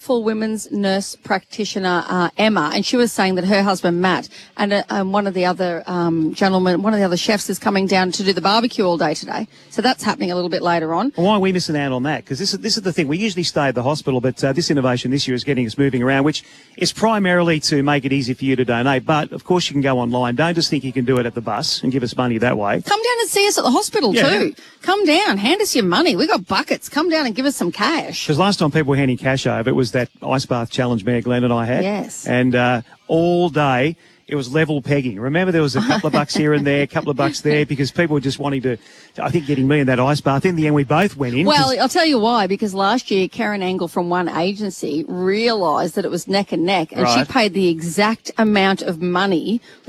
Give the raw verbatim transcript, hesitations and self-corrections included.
for Women's nurse practitioner uh, Emma, and she was saying that her husband Matt and, uh, and one of the other um, gentlemen, one of the other chefs is coming down to do the barbecue all day today. So that's happening a little bit later on. Well, why are we missing out on that? Because this is, this is the thing. We usually stay at the hospital, but uh, this innovation this year is getting us moving around, which is primarily to make it easy for you to donate. But, of course, you can go online. Don't just think you can do it at the bus and give us money that way. Come down and see us at the hospital Yeah. too. Come down, hand us your money. We got buckets. Come down and give us some cash. Because last time people were handing cash over, it was that ice bath challenge Mayor Glenn and I had. Yes. And uh, all day it was level pegging. Remember, there was a couple of bucks here and there, a couple of bucks there, because people were just wanting to, I think, getting me in that ice bath. In the end, we both went in. Well, I'll tell you why, because last year Karen Angle from one agency realised that it was neck and neck, and Right. she paid the exact amount of money